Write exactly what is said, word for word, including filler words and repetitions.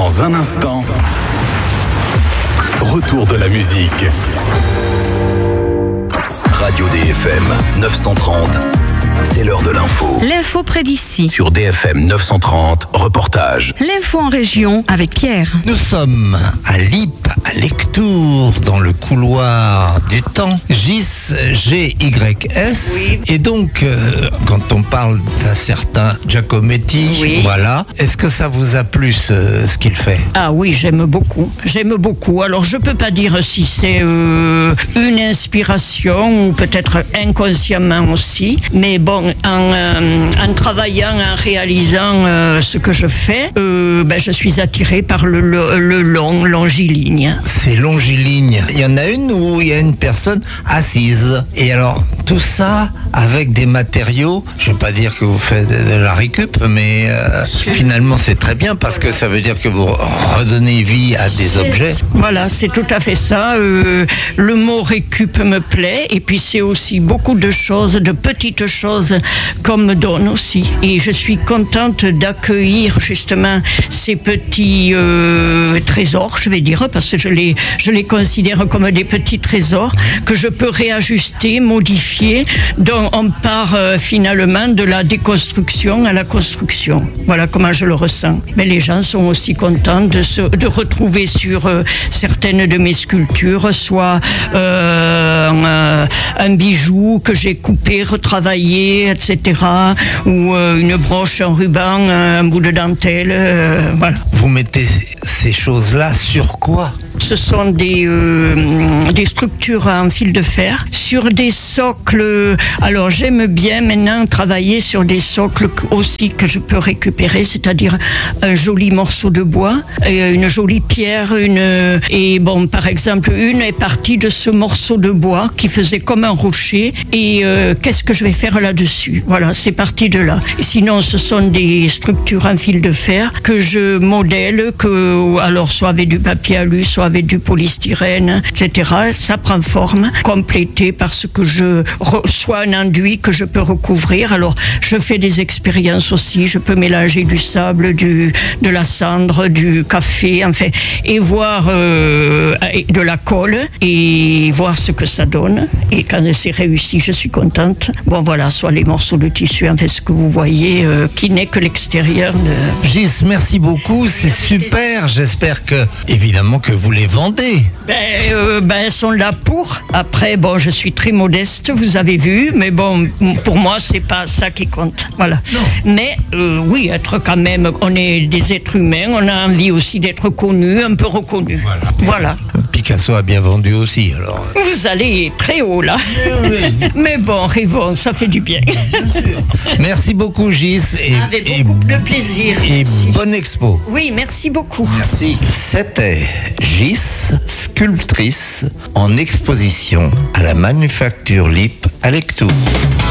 Dans un instant, retour de la musique. Radio D F M neuf cent trente, c'est l'heure de l'info. L'info près d'ici. Sur D F M neuf cent trente, reportage. L'info en région avec Pierre. Nous sommes à Lippe, à Lectoure, dans le couloir du temps. J I S G Y S. Oui. Et donc, euh, quand on parle d'un certain Giacometti, Oui. voilà, est-ce que ça vous a plu ce, ce qu'il fait? Ah oui, j'aime beaucoup. J'aime beaucoup. Alors, je peux pas dire si c'est euh, une inspiration ou peut-être inconsciemment aussi. Mais bon, en, euh, en travaillant, en réalisant euh, ce que je fais, euh, ben, je suis attirée par le, le, le long, longiligne. C'est longiligne. Il y en a une où il y a une personne assise. Et alors, tout ça avec des matériaux, je ne vais pas dire que vous faites de, de la récup, mais euh, finalement c'est très bien parce que ça veut dire que vous redonnez vie à des objets. Voilà, c'est tout à fait ça. Euh, le mot récup me plaît. Et puis c'est aussi beaucoup de choses, de petites choses qu'on me donne aussi. Et je suis contente d'accueillir justement ces petits euh, trésors, je vais dire, parce que je les, je les considère comme des petits trésors que je peux réajuster, modifier. Donc on part euh, finalement de la déconstruction à la construction. Voilà comment je le ressens. Mais les gens sont aussi contents de, se, de retrouver sur euh, certaines de mes sculptures, soit euh, un, un bijou que j'ai coupé, retravaillé, et cetera, ou euh, une broche en ruban, un bout de dentelle, euh, voilà. Vous mettez ces choses-là sur quoi? Ce sont des, euh, des structures en fil de fer sur des socles. Alors j'aime bien maintenant travailler sur des socles aussi que je peux récupérer, c'est-à-dire un joli morceau de bois, et une jolie pierre, une et bon par exemple une est partie de ce morceau de bois qui faisait comme un rocher. Et euh, qu'est-ce que je vais faire là-dessus? Voilà, c'est parti de là. Et sinon, ce sont des structures en fil de fer que je modèle, que alors soit avec du papier alu, soit avec du polystyrène, et cetera. Ça prend forme, complété par ce que je reçois un enduit que je peux recouvrir. Alors, je fais des expériences aussi. Je peux mélanger du sable, du, de la cendre, du café, enfin, et voir euh, de la colle et voir ce que ça donne. Et quand c'est réussi, je suis contente. Bon, voilà, soit les morceaux de tissu, enfin, ce que vous voyez, euh, qui n'est que l'extérieur de... Gis, merci beaucoup, c'est super. J'espère que, évidemment, que vous les vendez. Ben, euh, ben, elles sont là pour. Après, bon, je suis très modeste, vous avez vu, mais bon, pour moi, c'est pas ça qui compte. Voilà. Non. Mais, euh, oui, être quand même, on est des êtres humains, on a envie aussi d'être connus, un peu reconnus. Voilà. Voilà. Picasso a bien vendu aussi, alors. Vous allez très haut, là. Mais bon, rêvons, ça fait du bien. Merci beaucoup, Gis. Et, Avec et- beaucoup de plaisir. Et Merci. bonne expo. Oui, merci beaucoup. Merci. C'était Gis, sculptrice, en exposition à la Manufacture Lippe à Lectoure.